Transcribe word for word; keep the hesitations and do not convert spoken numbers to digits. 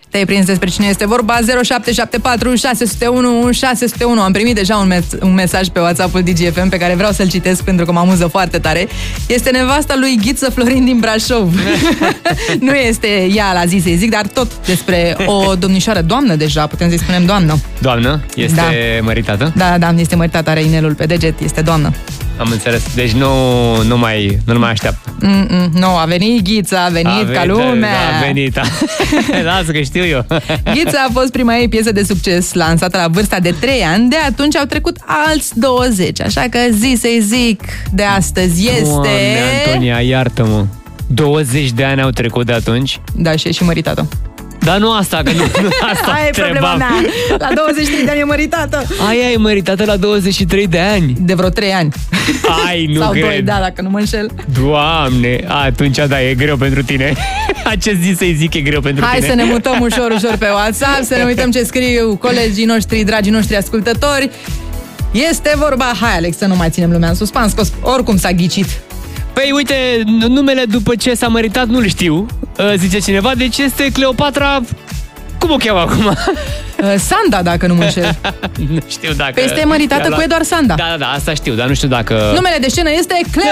Te-ai prins despre cine este vorba? zero șapte șapte patru șase zero unu șase zero unu. Am primit deja un, mes- un mesaj pe WhatsApp-ul D G F M pe care vreau să-l citesc pentru că mă amuză foarte tare. Este nevasta lui Ghiță Florin din Brașov. Nu este ea la zi să-i zic, dar tot despre o domnișoară, doamnă deja, putem să-i spunem doamnă. Doamnă? Este Da. măritată? Da, da, este măritată, are inelul pe deget, este doamnă. Am înțeles. Deci nu, nu mai, nu mai așteaptă. Mm-mm, nu, a venit Ghița, a venit A ca venit, lumea. da, a venit. Lasă că știu eu. Ghița a fost prima ei piesă de succes lansată la vârsta de trei ani. De atunci au trecut alți douăzeci. Așa că zi să-i zic de astăzi este... Doamne, Antonia, iartă-mă. douăzeci de ani au trecut de atunci. Da, și e și măritată. Dar nu asta, că nu, nu asta Aia e problema mea. La douăzeci și trei de ani e măritată. Aia e măritată la douăzeci și trei de ani. De vreo trei ani. Ai, nu Sau cred. doi, da, dacă nu mă înșel. Doamne, atunci da, e greu pentru tine. Acest zi să-i zic e greu pentru Hai tine. să ne mutăm ușor, ușor pe WhatsApp, să ne uităm ce scriu colegii noștri, dragii noștri ascultători. Este vorba... Hai, Alex, să nu mai ținem lumea în suspans, că oricum s-a ghicit. Păi uite, numele după ce s-a măritat nu-l știu, zice cineva, deci este Cleopatra... Cum o cheamă acum? Sanda, dacă nu mă înșel. Nu știu dacă... Păi este măritată luat... cu Eduard Sanda. Da, da, da, asta știu, dar nu știu dacă... Numele de scenă este Cleo.